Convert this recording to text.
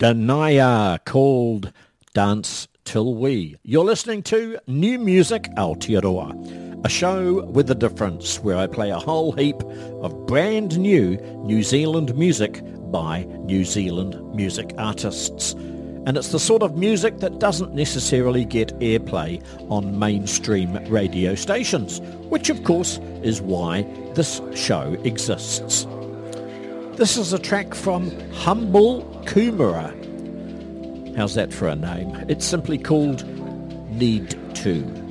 Danaya, called Dance Till We. You're listening to New Music Aotearoa, a show with a difference where I play a whole heap of brand new New Zealand music by New Zealand music artists. And it's the sort of music that doesn't necessarily get airplay on mainstream radio stations, which of course is why this show exists. This is a track from Humble Kumara. How's that for a name? It's simply called Need To.